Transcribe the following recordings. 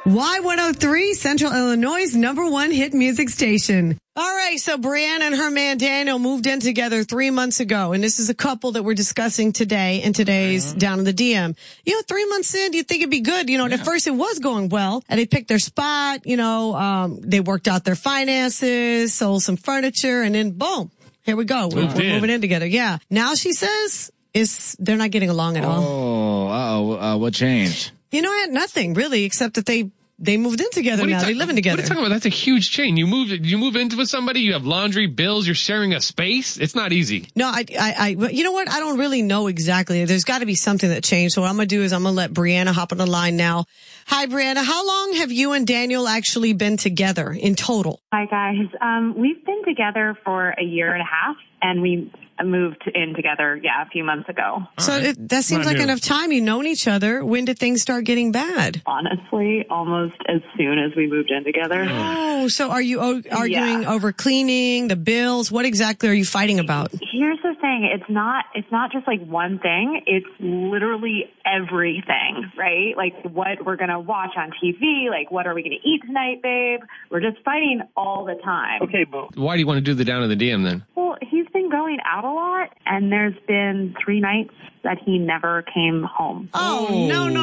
Y103, Central Illinois' #1 hit music station. All right, so Brianna and her man Daniel moved in together 3 months ago, and this is a couple that we're discussing today in today's Down in the DM. 3 months in, you'd think it'd be good. At first it was going well, and they picked their spot, they worked out their finances, sold some furniture, and then boom, here we go. We're moving in together. Yeah. Now she says they're not getting along at all. What changed? Nothing really, except that they moved in together now. They're living together. What are you talking about? That's a huge change. You move into with somebody, you have laundry, bills, you're sharing a space. It's not easy. No, you know what? I don't really know exactly. There's got to be something that changed. So what I'm going to do is I'm going to let Brianna hop on the line now. Hi, Brianna. How long have you and Daniel actually been together in total? Hi, guys. We've been together for a year and a half, and we moved in together, a few months ago. So that seems like enough time. You've known each other. When did things start getting bad? Honestly, almost as soon as we moved in together. Oh, so are you arguing over cleaning, the bills? What exactly are you fighting about? Here's the thing. It's not just like one thing. It's literally everything, right? Like what we're going to watch on TV, like what are we going to eat tonight, babe? We're just fighting all the time. Okay, boo. Why do you want to do the Down in the DM then? Well, he's been going out a lot, and there's been 3 nights that he never came home. Oh,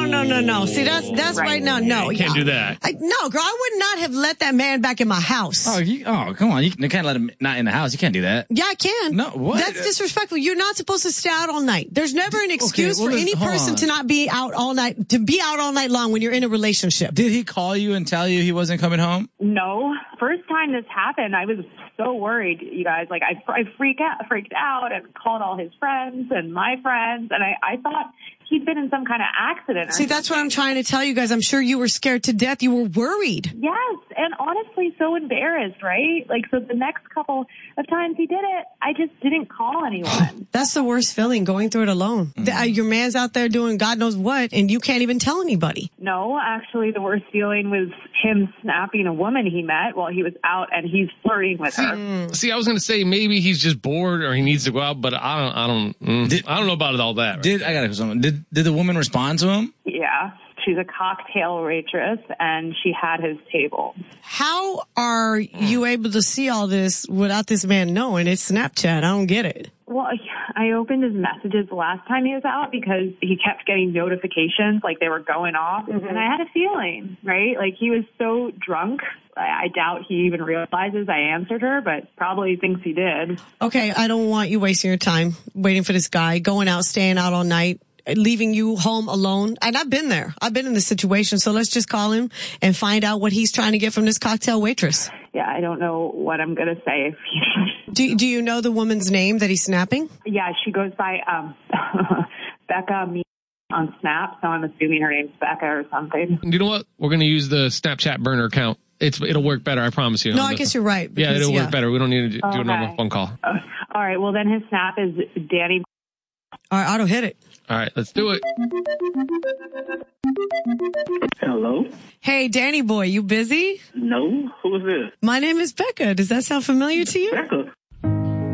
no. See, that's right now. No, you can't do that. No, girl, I would not have let that man back in my house. Come on. You can't let him not in the house. You can't do that. Yeah, I can. No, what? That's disrespectful. You're not supposed to stay out all night. There's never an excuse for any person to not be out all night, to be out all night long when you're in a relationship. Did he call you and tell you he wasn't coming home? No. First time this happened, I was so worried, you guys. Like, I freaked out and called all his friends and my friends, and I thought he'd been in some kind of accident. See, that's what I'm trying to tell you guys. I'm sure you were scared to death. You were worried. Yes, and honestly, so embarrassed, right? Like, so the next couple of times he did it, I just didn't call anyone. That's the worst feeling, going through it alone. Your man's out there doing God knows what, and you can't even tell anybody. No, actually, the worst feeling was him snapping a woman he met while he was out, and he's flirting with her. See, I was going to say maybe he's just bored or he needs to go out, but I don't know about all that. Right? Did the woman respond to him? Yeah. She's a cocktail waitress, and she had his table. How are you able to see all this without this man knowing? It's Snapchat. I don't get it. Well, I opened his messages the last time he was out because he kept getting notifications like they were going off. And I had a feeling, right? Like he was so drunk. I doubt he even realizes I answered her, but probably thinks he did. Okay, I don't want you wasting your time waiting for this guy, going out, staying out all night, leaving you home alone. And I've been there. I've been in this situation. So let's just call him and find out what he's trying to get from this cocktail waitress. Yeah, I don't know what I'm going to say. Do you know the woman's name that he's snapping? Yeah, she goes by Becca Me on Snap, so I'm assuming her name's Becca or something. You know what? We're going to use the Snapchat burner account. It'll work better, I promise you. No, I guess you're right. Because, it'll work better. We don't need to do a normal phone call. All right, well, then his Snap is Danny. All right, Otto, hit it. All right, let's do it. Hello? Hey, Danny boy, you busy? No, who is this? My name is Becca. Does that sound familiar to you? Becca?